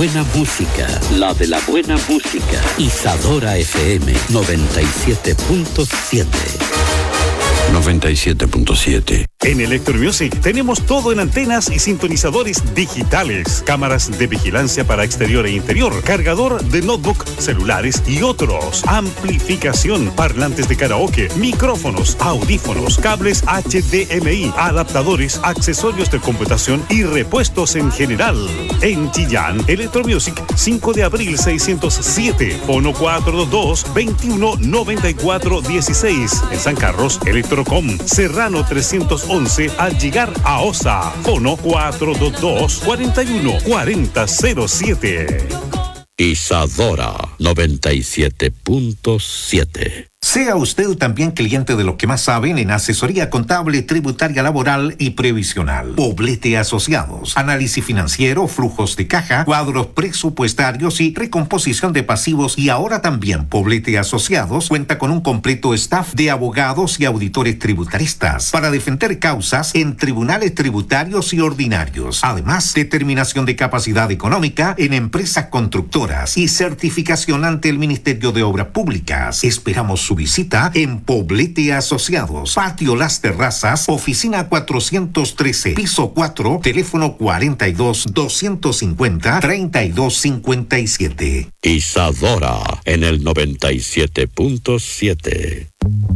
buena música, la de la buena música. Isadora FM 97.7. 97.7. En Electromusic tenemos todo en antenas y sintonizadores digitales, cámaras de vigilancia para exterior e interior, cargador de notebook, celulares y otros, amplificación, parlantes de karaoke, micrófonos, audífonos, cables HDMI, adaptadores, accesorios de computación y repuestos en general. En Chillán, Electromusic, 5 de abril 607, fono 422-2194-16. En San Carlos, Electrocom, Serrano 311, al llegar a OSA, fono 422-414007. Isadora 97.7. Sea usted también cliente de los que más saben en asesoría contable, tributaria, laboral y previsional. Poblete Asociados. Análisis financiero, flujos de caja, cuadros presupuestarios y recomposición de pasivos. Y ahora también Poblete Asociados cuenta con un completo staff de abogados y auditores tributaristas para defender causas en tribunales tributarios y ordinarios. Además, determinación de capacidad económica en empresas constructoras y certificación ante el Ministerio de Obras Públicas. Esperamos su visita en Poblete Asociados, Patio Las Terrazas, oficina 413, piso 4, teléfono 42-250-3257. Isadora en el 97.7.